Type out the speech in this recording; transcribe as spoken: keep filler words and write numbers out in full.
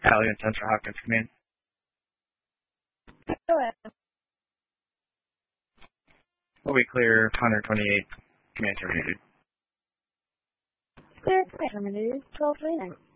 Allie and Sensor Hawkins, come in. Go ahead. Will we clear one twenty-eight, command terminated. Clear, command terminated, twelve twenty-nine.